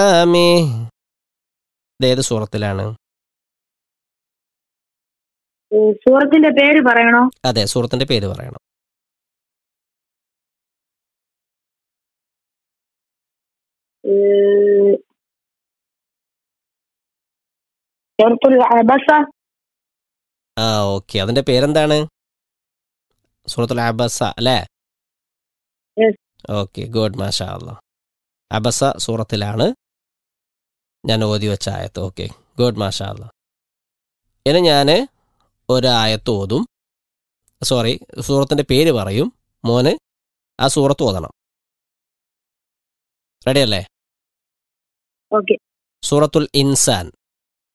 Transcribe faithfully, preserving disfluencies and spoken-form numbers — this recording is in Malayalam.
ആമേ ഇതേത് സൂറത്തിലാണ്? ഏഹ് സൂറത്തിന്റെ പേര് പറയണോ? അതെ, സൂറത്തിന്റെ പേര് പറയണം. ഏഹ് സൂറത്തുൽ അബസ. ആ ഓക്കെ, അതിന്റെ പേരെന്താണ്? സൂറത്തുൽ അബസ അല്ലേ? Yes. ഓക്കെ, ഗുഡ്, മാഷാ അല്ലാ. അബസ സൂറത്തിലാണ് ഞാൻ ഓതി വെച്ച ആയത്ത്. ഓക്കെ, ഗുഡ്, മാഷാ അല്ലാ. ഇനി ഞാൻ ഒരായത്ത് ഓതും. സോറി, സൂറത്തിന്റെ പേര് പറയും. മോന് ആ സൂറത്ത് ഓതണം. റെഡി അല്ലേ? Okay. സൂറത്തുൽ ഇൻസാൻ.